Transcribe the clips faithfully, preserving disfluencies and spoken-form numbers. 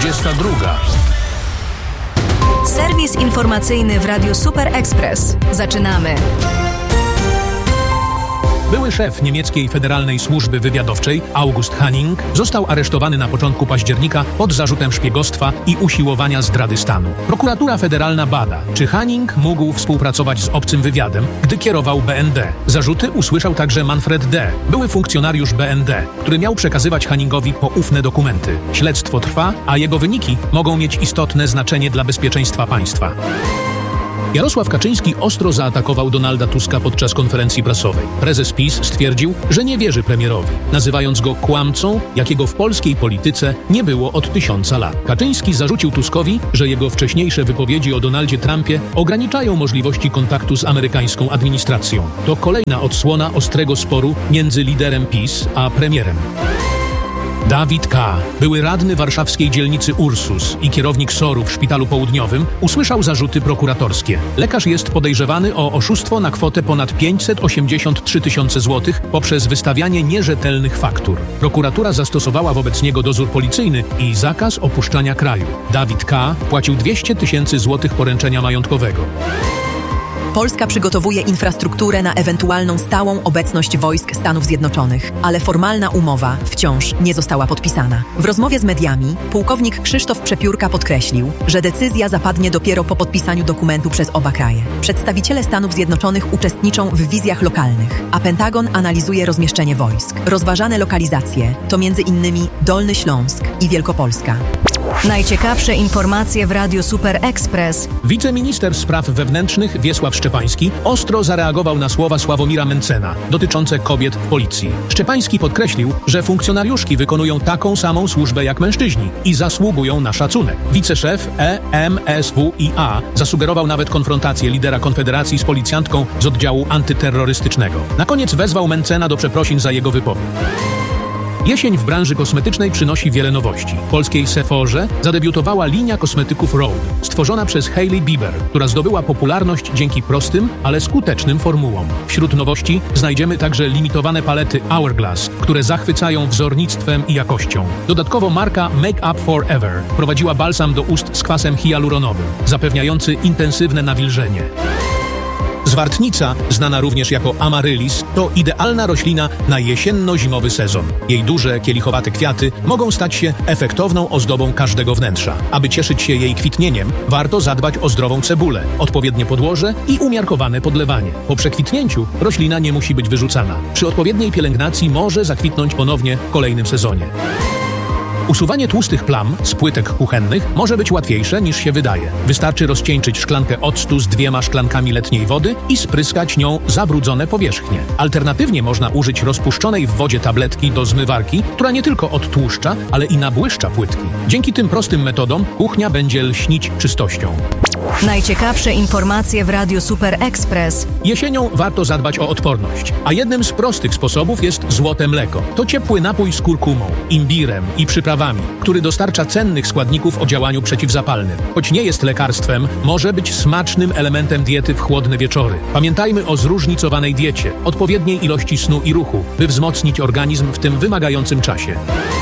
dwudziesta druga. Serwis informacyjny w Radiu Super Express. Zaczynamy. Były szef niemieckiej Federalnej Służby Wywiadowczej August Hanning został aresztowany na początku października pod zarzutem szpiegostwa i usiłowania zdrady stanu. Prokuratura federalna bada, czy Hanning mógł współpracować z obcym wywiadem, gdy kierował B N D. Zarzuty usłyszał także Manfred D., były funkcjonariusz B N D., który miał przekazywać Hanningowi poufne dokumenty. Śledztwo trwa, a jego wyniki mogą mieć istotne znaczenie dla bezpieczeństwa państwa. Jarosław Kaczyński ostro zaatakował Donalda Tuska podczas konferencji prasowej. Prezes PiS stwierdził, że nie wierzy premierowi, nazywając go kłamcą, jakiego w polskiej polityce nie było od tysiąca lat. Kaczyński zarzucił Tuskowi, że jego wcześniejsze wypowiedzi o Donaldzie Trumpie ograniczają możliwości kontaktu z amerykańską administracją. To kolejna odsłona ostrego sporu między liderem PiS a premierem. Dawid K., były radny warszawskiej dzielnicy Ursus i kierownik soru w Szpitalu Południowym, usłyszał zarzuty prokuratorskie. Lekarz jest podejrzewany o oszustwo na kwotę ponad pięćset osiemdziesiąt trzy tysiące złotych poprzez wystawianie nierzetelnych faktur. Prokuratura zastosowała wobec niego dozór policyjny i zakaz opuszczania kraju. Dawid K. płacił dwieście tysięcy złotych poręczenia majątkowego. Polska przygotowuje infrastrukturę na ewentualną stałą obecność wojsk Stanów Zjednoczonych, ale formalna umowa wciąż nie została podpisana. W rozmowie z mediami pułkownik Krzysztof Przepiórka podkreślił, że decyzja zapadnie dopiero po podpisaniu dokumentu przez oba kraje. Przedstawiciele Stanów Zjednoczonych uczestniczą w wizjach lokalnych, a Pentagon analizuje rozmieszczenie wojsk. Rozważane lokalizacje to między innymi Dolny Śląsk i Wielkopolska. Najciekawsze informacje w Radiu Super Express. Wiceminister spraw wewnętrznych Wiesław Szczepański ostro zareagował na słowa Sławomira Mentzena dotyczące kobiet w policji. Szczepański podkreślił, że funkcjonariuszki wykonują taką samą służbę jak mężczyźni i zasługują na szacunek. Wiceszef E M S W I A zasugerował nawet konfrontację lidera Konfederacji z policjantką z oddziału antyterrorystycznego. Na koniec wezwał Mentzena do przeprosin za jego wypowiedź. Jesień w branży kosmetycznej przynosi wiele nowości. W polskiej Sephorze zadebiutowała linia kosmetyków Rhode, stworzona przez Hailey Bieber, która zdobyła popularność dzięki prostym, ale skutecznym formułom. Wśród nowości znajdziemy także limitowane palety Hourglass, które zachwycają wzornictwem i jakością. Dodatkowo marka Make Up For Ever prowadziła balsam do ust z kwasem hialuronowym, zapewniający intensywne nawilżenie. Zwartnica, znana również jako amaryllis, to idealna roślina na jesienno-zimowy sezon. Jej duże, kielichowate kwiaty mogą stać się efektowną ozdobą każdego wnętrza. Aby cieszyć się jej kwitnieniem, warto zadbać o zdrową cebulę, odpowiednie podłoże i umiarkowane podlewanie. Po przekwitnięciu roślina nie musi być wyrzucana. Przy odpowiedniej pielęgnacji może zakwitnąć ponownie w kolejnym sezonie. Usuwanie tłustych plam z płytek kuchennych może być łatwiejsze niż się wydaje. Wystarczy rozcieńczyć szklankę octu z dwiema szklankami letniej wody i spryskać nią zabrudzone powierzchnie. Alternatywnie można użyć rozpuszczonej w wodzie tabletki do zmywarki, która nie tylko odtłuszcza, ale i nabłyszcza płytki. Dzięki tym prostym metodom kuchnia będzie lśnić czystością. Najciekawsze informacje w Radiu Super Express. Jesienią warto zadbać o odporność, a jednym z prostych sposobów jest złote mleko. To ciepły napój z kurkumą, imbirem i przyprawami, który dostarcza cennych składników o działaniu przeciwzapalnym. Choć nie jest lekarstwem, może być smacznym elementem diety w chłodne wieczory. Pamiętajmy o zróżnicowanej diecie, odpowiedniej ilości snu i ruchu, by wzmocnić organizm w tym wymagającym czasie.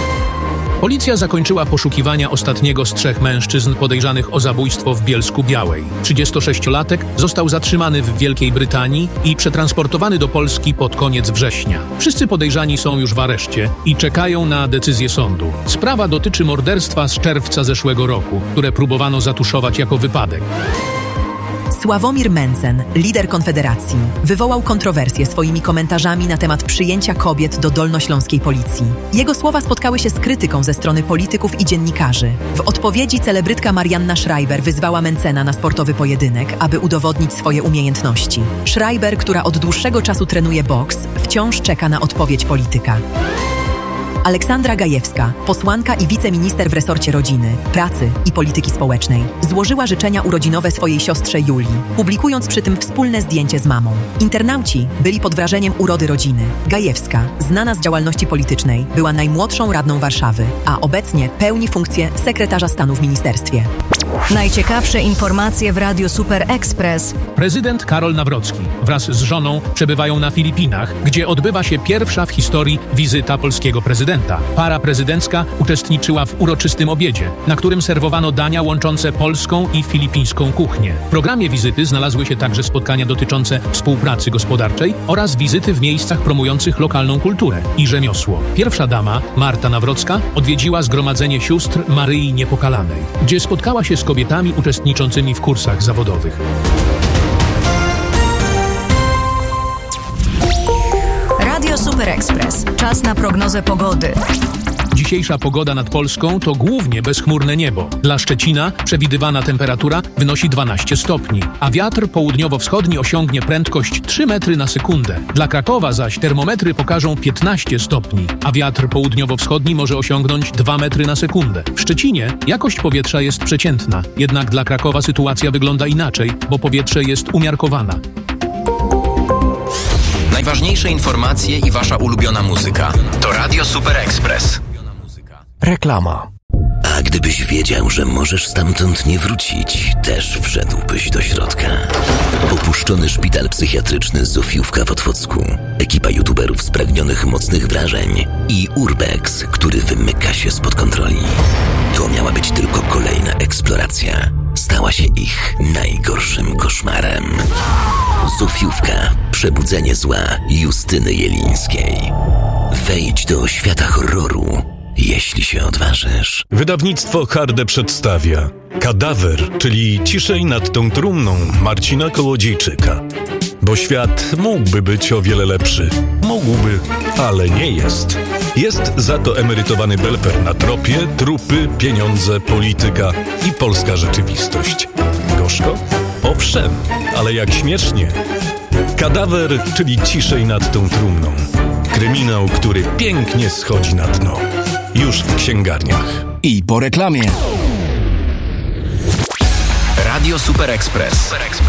Policja zakończyła poszukiwania ostatniego z trzech mężczyzn podejrzanych o zabójstwo w Bielsku-Białej. trzydziestosześciolatek został zatrzymany w Wielkiej Brytanii i przetransportowany do Polski pod koniec września. Wszyscy podejrzani są już w areszcie i czekają na decyzję sądu. Sprawa dotyczy morderstwa z czerwca zeszłego roku, które próbowano zatuszować jako wypadek. Sławomir Mentzen, lider Konfederacji, wywołał kontrowersję swoimi komentarzami na temat przyjęcia kobiet do dolnośląskiej policji. Jego słowa spotkały się z krytyką ze strony polityków i dziennikarzy. W odpowiedzi celebrytka Marianna Schreiber wyzwała Mentzena na sportowy pojedynek, aby udowodnić swoje umiejętności. Schreiber, która od dłuższego czasu trenuje boks, wciąż czeka na odpowiedź polityka. Aleksandra Gajewska, posłanka i wiceminister w resorcie rodziny, pracy i polityki społecznej, złożyła życzenia urodzinowe swojej siostrze Julii, publikując przy tym wspólne zdjęcie z mamą. Internauci byli pod wrażeniem urody rodziny. Gajewska, znana z działalności politycznej, była najmłodszą radną Warszawy, a obecnie pełni funkcję sekretarza stanu w ministerstwie. Najciekawsze informacje w Radiu Super Express. Prezydent Karol Nawrocki wraz z żoną przebywają na Filipinach, gdzie odbywa się pierwsza w historii wizyta polskiego prezydenta. Para prezydencka uczestniczyła w uroczystym obiedzie, na którym serwowano dania łączące polską i filipińską kuchnię. W programie wizyty znalazły się także spotkania dotyczące współpracy gospodarczej oraz wizyty w miejscach promujących lokalną kulturę i rzemiosło. Pierwsza dama, Marta Nawrocka, odwiedziła Zgromadzenie Sióstr Maryi Niepokalanej, gdzie spotkała się z kobietami uczestniczącymi w kursach zawodowych. Radio Super Express. Czas na prognozę pogody. Dzisiejsza pogoda nad Polską to głównie bezchmurne niebo. Dla Szczecina przewidywana temperatura wynosi dwanaście stopni, a wiatr południowo-wschodni osiągnie prędkość trzy metry na sekundę. Dla Krakowa zaś termometry pokażą piętnaście stopni, a wiatr południowo-wschodni może osiągnąć dwa metry na sekundę. W Szczecinie jakość powietrza jest przeciętna, jednak dla Krakowa sytuacja wygląda inaczej, bo powietrze jest umiarkowana. Najważniejsze informacje i wasza ulubiona muzyka to Radio Super Express. Reklama. A gdybyś wiedział, że możesz stamtąd nie wrócić, też wszedłbyś do środka. Opuszczony szpital psychiatryczny Zofiówka w Otwocku, ekipa youtuberów spragnionych mocnych wrażeń i Urbex, który wymyka się spod kontroli. To miała być tylko kolejna eksploracja. Stała się ich najgorszym koszmarem. Zofiówka. Przebudzenie zła Justyny Jelińskiej. Wejdź do świata horroru, jeśli się odważysz. Wydawnictwo Harde przedstawia Kadawer, czyli Ciszej nad tą trumną Marcina Kołodziejczyka. Bo świat mógłby być o wiele lepszy. Mógłby, ale nie jest. Jest za to emerytowany belper na tropie, trupy, pieniądze, polityka i polska rzeczywistość. Gorzko? Owszem, ale jak śmiesznie. Kadawer, czyli Ciszej nad tą trumną. Kryminał, który pięknie schodzi na dno. Już w księgarniach. I po reklamie. Radio Super Express.